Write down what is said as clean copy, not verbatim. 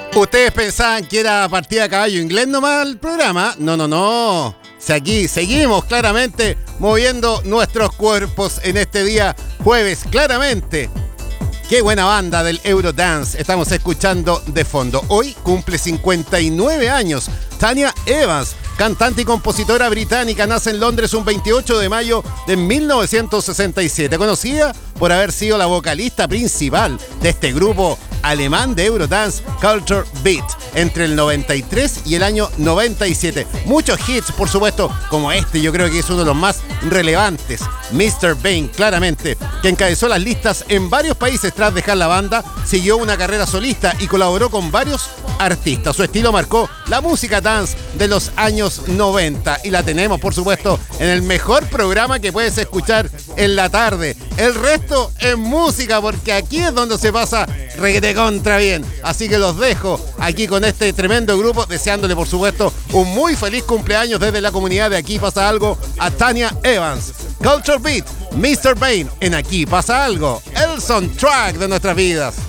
¿Ustedes pensaban que era partida a caballo inglés nomás el programa? No, no, no. Si aquí seguimos claramente moviendo nuestros cuerpos en este día jueves, claramente. Qué buena banda del Eurodance estamos escuchando de fondo. Hoy cumple 59 años Tanya Evans, cantante y compositora británica, nace en Londres un 28 de mayo de 1967. Conocida por haber sido la vocalista principal de este grupo alemán de Eurodance, Culture Beat, entre el 93 y el año 97. Muchos hits, por supuesto, como este, yo creo que es uno de los más relevantes, Mr. Bane, claramente, que encabezó las listas en varios países tras dejar la banda, siguió una carrera solista y colaboró con varios artistas. Su estilo marcó la música dance de los años 90 y la tenemos, por supuesto, en el mejor programa que puedes escuchar en la tarde. El resto es música, porque aquí es donde se pasa reguete contra bien. Así que los dejo aquí con este tremendo grupo, deseándole, por supuesto, un muy feliz cumpleaños desde la comunidad de Aquí Pasa Algo a Tanya Evans. Culture Beat, Mr. Bane en Aquí Pasa Algo, el soundtrack de nuestras vidas.